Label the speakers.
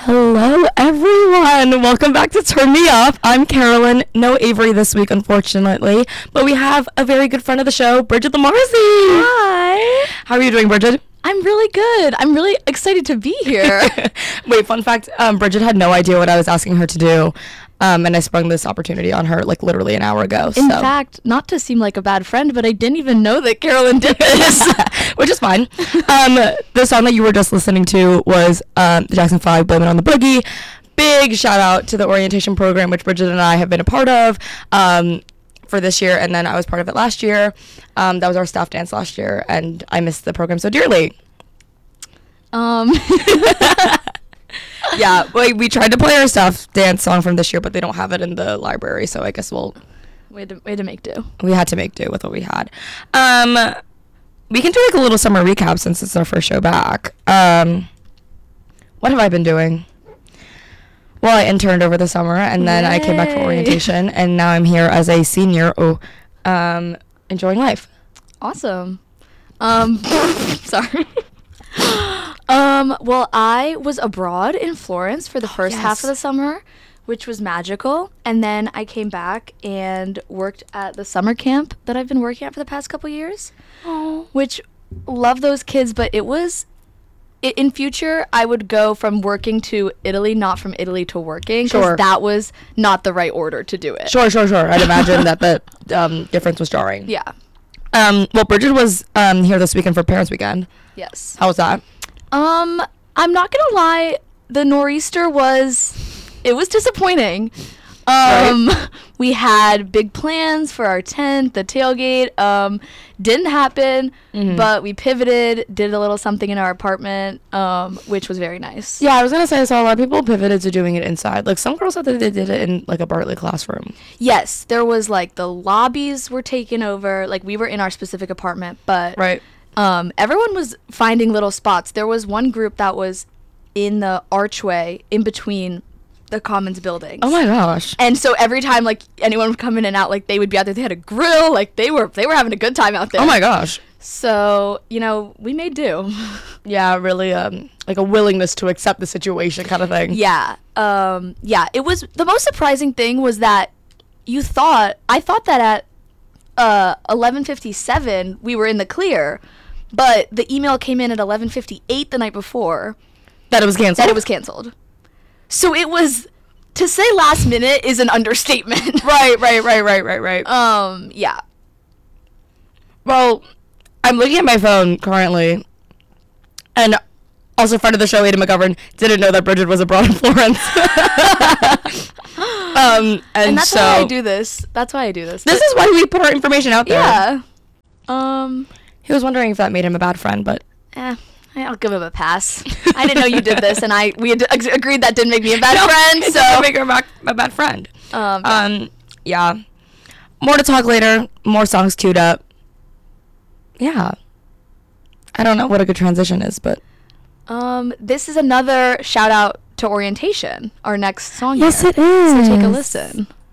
Speaker 1: Hello, everyone. Welcome back to Turn Me Up. I'm Carolyn. No Avery this week, unfortunately, but we have a very good friend of the show, Bridget Lamarzi.
Speaker 2: Hi.
Speaker 1: How are you doing, Bridget?
Speaker 2: I'm really good. I'm really excited to be here.
Speaker 1: Wait, fun fact, Bridget had no idea what I was asking her to do, and I sprung this opportunity on her, like, literally an hour ago.
Speaker 2: In fact, not to seem like a bad friend, but I didn't even know that Carolyn did this.
Speaker 1: Which is fine. The song that you were just listening to was the Jackson 5, Blame It on the Boogie. Big shout out to the orientation program, which Bridget and I have been a part of for this year, and then I was part of it last year. That was our staff dance last year, and I missed the program so dearly. Yeah, we tried to play our staff dance song from this year, but they don't have it in the library, so I guess
Speaker 2: Way to make do.
Speaker 1: we had to make do with what we had. We can do like a little summer recap since it's our first show back. What have I been doing? Well, I interned over the summer, and then I came back for orientation, and now I'm here as a senior, enjoying life.
Speaker 2: Awesome. Sorry. Well, I was abroad in Florence for the first half of the summer, which was magical. And then I came back and worked at the summer camp that I've been working at for the past couple years.
Speaker 1: Oh.
Speaker 2: Which, love those kids, but it was... in future, I would go from working to Italy, not from Italy to working, because
Speaker 1: Sure.
Speaker 2: that was not the right order to do it.
Speaker 1: Sure. I'd imagine that the difference was jarring.
Speaker 2: Yeah.
Speaker 1: Well, Bridget was here this weekend for Parents Weekend.
Speaker 2: Yes.
Speaker 1: How was that?
Speaker 2: I'm not gonna lie, the nor'easter was disappointing.
Speaker 1: Right.
Speaker 2: We had big plans for our tent, the tailgate, didn't happen, but we pivoted, did a little something in our apartment, which was very nice.
Speaker 1: Yeah, I was gonna say I saw a lot of people pivoted to doing it inside. Like some girls said that they did it in like a Bartley classroom.
Speaker 2: Yes, there was like the lobbies were taken over, like we were in our specific apartment, but
Speaker 1: Right.
Speaker 2: everyone was finding little spots. There was one group that was in the archway in between the Commons buildings.
Speaker 1: Oh my gosh.
Speaker 2: And so every time like anyone would come in and out, like they would be out there. They had a grill. Like they were having a good time out there.
Speaker 1: Oh my gosh.
Speaker 2: So we made do.
Speaker 1: Yeah, really, like a willingness to accept the situation kind of thing.
Speaker 2: Yeah. It was the most surprising thing was that I thought that at 11:57 we were in the clear, but the email came in at 11:58 the night before
Speaker 1: That it was canceled?
Speaker 2: that it was canceled. So it was, to say last minute is an understatement.
Speaker 1: Right.
Speaker 2: Yeah.
Speaker 1: Well, I'm looking at my phone currently, and also friend of the show, Ada McGovern, didn't know that Bridget was abroad in Florence.
Speaker 2: And that's why I do this.
Speaker 1: This is why we put our information out there.
Speaker 2: Yeah.
Speaker 1: He was wondering if that made him a bad friend, but...
Speaker 2: I'll give him a pass. I didn't know you did this, and we had agreed that didn't make me a bad friend,
Speaker 1: it
Speaker 2: so...
Speaker 1: doesn't make her a bad friend. Yeah. More to talk later. More songs queued up. Yeah. I don't know what a good transition is, but...
Speaker 2: This is another shout out to orientation, our next song
Speaker 1: Yes,
Speaker 2: here.
Speaker 1: it is.
Speaker 2: So take a listen.